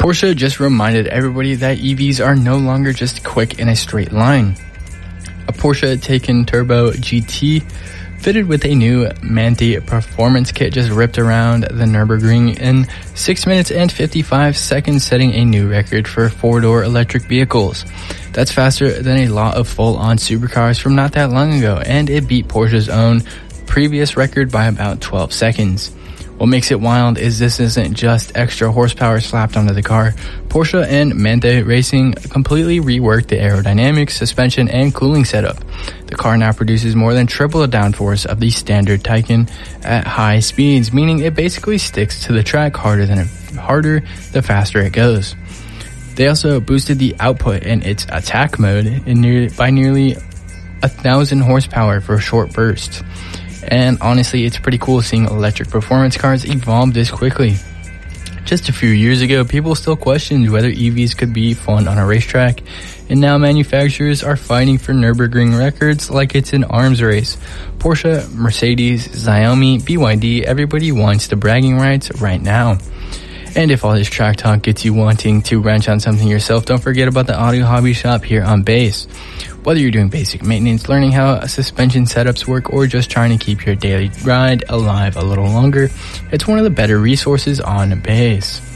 Porsche just reminded everybody that EVs are no longer just quick in a straight line. A Porsche Taycan Turbo GT fitted with a new Manthey performance kit just ripped around the Nürburgring in 6 minutes and 55 seconds, setting a new record for four-door electric vehicles. That's faster than a lot of full-on supercars from not that long ago, and it beat Porsche's own previous record by about 12 seconds. What makes it wild is this isn't just extra horsepower slapped onto the car. Porsche and Manthey Racing completely reworked the aerodynamics, suspension, and cooling setup. The car now produces more than triple the downforce of the standard Taycan at high speeds, meaning it basically sticks to the track harder the faster it goes. They also boosted the output in its attack mode by nearly 1,000 horsepower for short bursts. And honestly, it's pretty cool seeing electric performance cars evolve this quickly. Just a few years ago, people still questioned whether EVs could be fun on a racetrack, and now manufacturers are fighting for Nürburgring records like it's an arms race. Porsche, Mercedes, Xiaomi, BYD, everybody wants the bragging rights right now. And if all this track talk gets you wanting to wrench on something yourself, don't forget about the Audio Hobby Shop here on Base. Whether you're doing basic maintenance, learning how suspension setups work, or just trying to keep your daily ride alive a little longer, it's one of the better resources on Base.